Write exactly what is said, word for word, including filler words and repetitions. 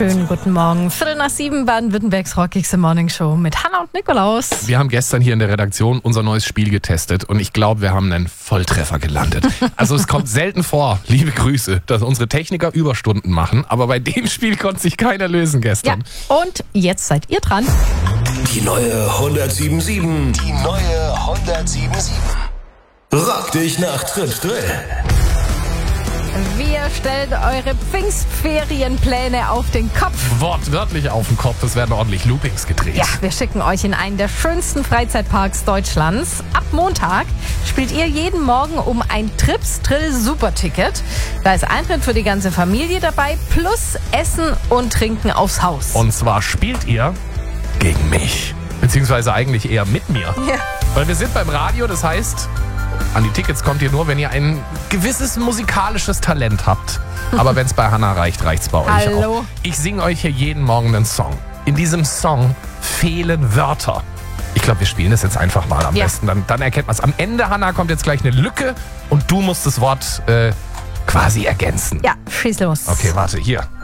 Schönen guten Morgen. Viertel nach sieben, Baden-Württembergs rockigste Morning Show mit Hanna und Nikolaus. Wir haben gestern hier in der Redaktion unser neues Spiel getestet und ich glaube, wir haben einen Volltreffer gelandet. Also es kommt selten vor, liebe Grüße, dass unsere Techniker Überstunden machen, aber bei dem Spiel konnte sich keiner lösen gestern. Ja, und jetzt seid ihr dran. Die neue hundertsieben sieben. Die neue hundertsieben sieben. Rock dich nach Tritt Drill. Wir stellen eure Pfingstferienpläne auf den Kopf. Wortwörtlich auf den Kopf, es werden ordentlich Loopings gedreht. Ja, wir schicken euch in einen der schönsten Freizeitparks Deutschlands. Ab Montag spielt ihr jeden Morgen um ein Trips Drill Superticket. Da ist Eintritt für die ganze Familie dabei, plus Essen und Trinken aufs Haus. Und zwar spielt ihr gegen mich, beziehungsweise eigentlich eher mit mir. Ja. Weil wir sind beim Radio, das heißt, an die Tickets kommt ihr nur, wenn ihr ein gewisses musikalisches Talent habt. Aber wenn es bei Hanna reicht, reicht es bei euch Hallo. auch. Ich singe euch hier jeden Morgen einen Song. In diesem Song fehlen Wörter. Ich glaube, wir spielen das jetzt einfach mal am Ja. besten. Dann, dann erkennt man es. Am Ende, Hanna, kommt jetzt gleich eine Lücke und du musst das Wort äh, quasi ergänzen. Ja, schieß los. Okay, warte, hier.